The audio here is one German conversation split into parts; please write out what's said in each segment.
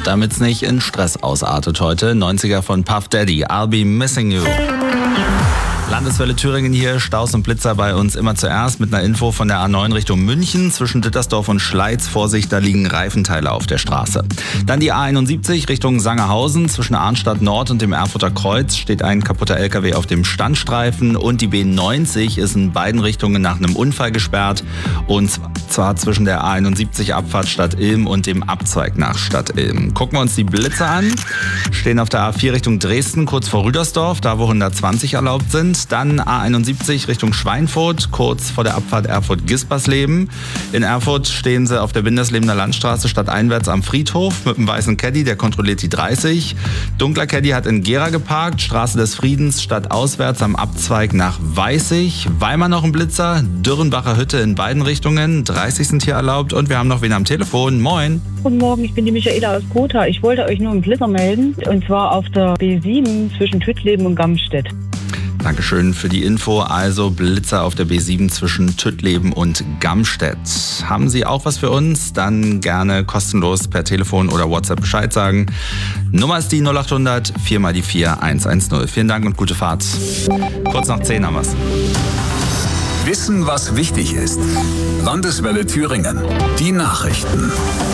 Damit es nicht in Stress ausartet heute. 90er von Puff Daddy, I'll Be Missing You. Landeswelle Thüringen hier, Staus und Blitzer bei uns immer zuerst mit einer Info von der A9 Richtung München. Zwischen Dittersdorf und Schleiz, Vorsicht, da liegen Reifenteile auf der Straße. Dann die A71 Richtung Sangerhausen. Zwischen Arnstadt Nord und dem Erfurter Kreuz steht ein kaputter LKW auf dem Standstreifen. Und die B90 ist in beiden Richtungen nach einem Unfall gesperrt. Und zwar zwischen der A71 Abfahrt Stadt Ilm und dem Abzweig nach Stadt Ilm. Gucken wir uns die Blitzer an. Stehen auf der A4 Richtung Dresden, kurz vor Rüdersdorf, da wo 120 erlaubt sind. Dann A71 Richtung Schweinfurt, kurz vor der Abfahrt Erfurt-Gispersleben. In Erfurt stehen sie auf der Winderslebener Landstraße stadteinwärts am Friedhof mit einem weißen Caddy, der kontrolliert die 30. Dunkler Caddy hat in Gera geparkt, Straße des Friedens stadtauswärts am Abzweig nach Weißig. Weimar noch ein Blitzer, Dürrenbacher Hütte in beiden Richtungen, 30 sind hier erlaubt und wir haben noch wen am Telefon. Moin. Guten Morgen, ich bin die Michaela aus Gotha. Ich wollte euch nur einen Blitzer melden und zwar auf der B7 zwischen Tüttleben und Gamstedt. Dankeschön für die Info. Also Blitzer auf der B7 zwischen Tüttleben und Gamstedt. Haben Sie auch was für uns? Dann gerne kostenlos per Telefon oder WhatsApp Bescheid sagen. Nummer ist die 0800 4 mal die 4 110. Vielen Dank und gute Fahrt. Kurz nach 10 haben wir's. Wissen, was wichtig ist. Landeswelle Thüringen. Die Nachrichten.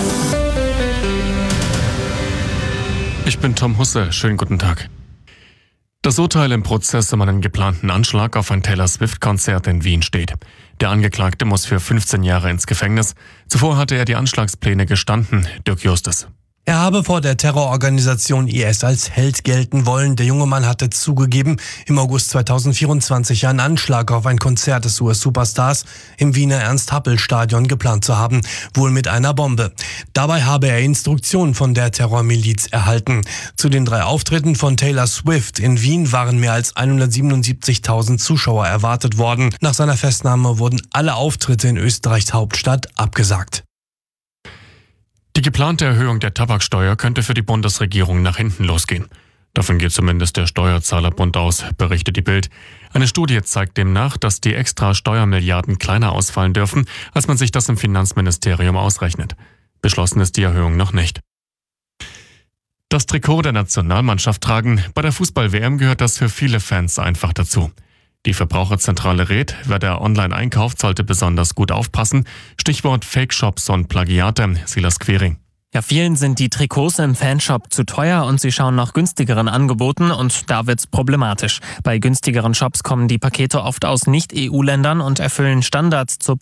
Ich bin Tom Husse. Schönen guten Tag. Das Urteil im Prozess um einen geplanten Anschlag auf ein Taylor Swift-Konzert in Wien steht. Der Angeklagte muss für 15 Jahre ins Gefängnis. Zuvor hatte er die Anschlagspläne gestanden. Dirk Justus. Er habe vor der Terrororganisation IS als Held gelten wollen. Der junge Mann hatte zugegeben, im August 2024 einen Anschlag auf ein Konzert des US-Superstars im Wiener Ernst-Happel-Stadion geplant zu haben, wohl mit einer Bombe. Dabei habe er Instruktionen von der Terrormiliz erhalten. Zu den 3 Auftritten von Taylor Swift in Wien waren mehr als 177.000 Zuschauer erwartet worden. Nach seiner Festnahme wurden alle Auftritte in Österreichs Hauptstadt abgesagt. Die geplante Erhöhung der Tabaksteuer könnte für die Bundesregierung nach hinten losgehen. Davon geht zumindest der Steuerzahlerbund aus, berichtet die Bild. Eine Studie zeigt demnach, dass die extra Steuermilliarden kleiner ausfallen dürfen, als man sich das im Finanzministerium ausrechnet. Beschlossen ist die Erhöhung noch nicht. Das Trikot der Nationalmannschaft tragen, bei der Fußball-WM gehört das für viele Fans einfach dazu. Die Verbraucherzentrale rät, wer da online einkauft, sollte besonders gut aufpassen. Stichwort Fake-Shops und Plagiate. Silas Quering. Ja, vielen sind die Trikots im Fanshop zu teuer und sie schauen nach günstigeren Angeboten und da wird's problematisch. Bei günstigeren Shops kommen die Pakete oft aus Nicht-EU-Ländern und erfüllen Standards zur